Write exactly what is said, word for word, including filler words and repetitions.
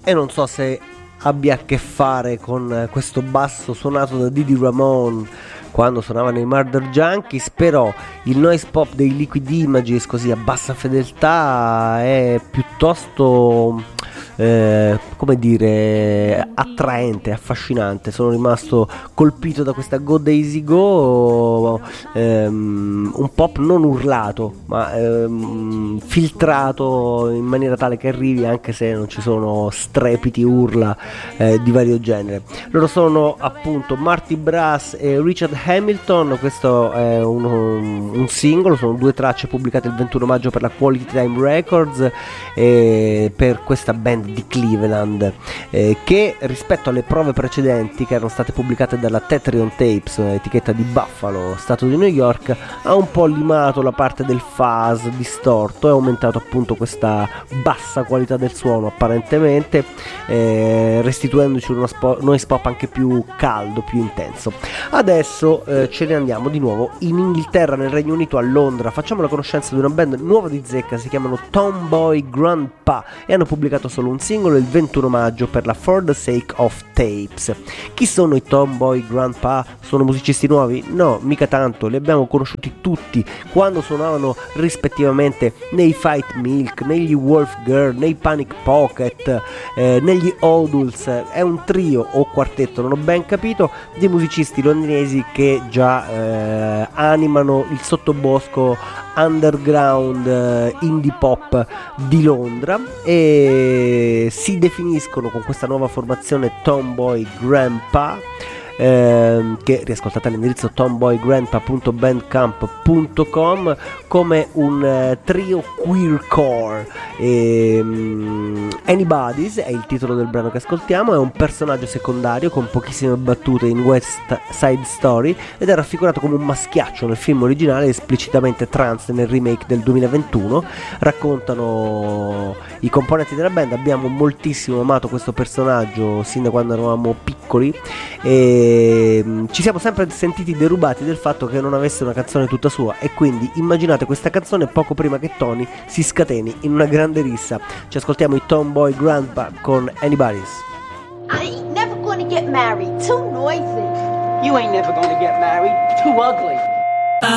e non so se abbia a che fare con questo basso suonato da Didi Ramone quando suonavano i Murder Junkies, però il noise pop dei Liquid Images, così a bassa fedeltà, è piuttosto eh, come dire, attraente, affascinante. Sono rimasto colpito da questa Go Daisy Go, ehm, un pop non urlato ma ehm, filtrato in maniera tale che arrivi anche se non ci sono strepiti, urla eh, di vario genere. Loro sono appunto Marty Brass e Richard Hamilton. Questo è un, un singolo, sono due tracce pubblicate il ventuno maggio per la Quality Time Records, eh, per questa band di Cleveland, eh, che rispetto alle prove precedenti che erano state pubblicate dalla Tetrion Tapes, etichetta di Buffalo, stato di New York, ha un po' limato la parte del fuzz distorto e ha aumentato appunto questa bassa qualità del suono apparentemente, eh, restituendoci uno spo- noise pop anche più caldo, più intenso. Adesso eh, ce ne andiamo di nuovo in Inghilterra, nel Regno Unito, a Londra. Facciamo la conoscenza di una band nuova di zecca, si chiamano Tomboy Grandpa e hanno pubblicato solo un singolo il ventuno maggio per la For the Sake of Tapes. Chi sono i Tomboy Grandpa? Sono musicisti nuovi? No, mica tanto, li abbiamo conosciuti tutti quando suonavano rispettivamente nei Fight Milk, negli Wolf Girl, nei Panic Pocket, eh, negli Oduls. È un trio o quartetto, non ho ben capito, di musicisti londinesi che già eh, animano il sottobosco underground eh, indie pop di Londra, e si definiscono con questa nuova formazione Tomboy Grandpa, ehm, che riascoltate all'indirizzo tomboy grandpa punto bandcamp punto com, come un eh, trio queercore. ehm, Anybody's è il titolo del brano che ascoltiamo, è un personaggio secondario con pochissime battute in West Side Story ed è raffigurato come un maschiaccio nel film originale, esplicitamente trans nel remake del duemilaventuno. Raccontano i componenti della band: abbiamo moltissimo amato questo personaggio sin da quando eravamo piccoli e ci siamo sempre sentiti derubati del fatto che non avesse una canzone tutta sua, e quindi immaginate questa canzone poco prima che Tony si scateni in una grande rissa. Ci ascoltiamo i Tomboy Grandpa con Anybody's. I ain't never gonna get married, too noisy. You ain't never gonna get married, too ugly.